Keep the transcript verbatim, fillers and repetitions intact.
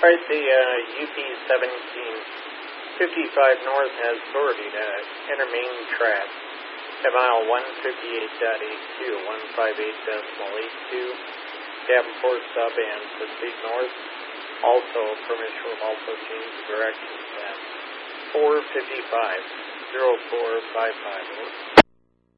Right, the uh, U P seventeen fifty-five North has authority to enter main track at mile one fifty-eight point eight two, one fifty-eight point eight two, Davenport sub and proceed north. Also, permission will also change the direction at four fifty-five, oh four five five.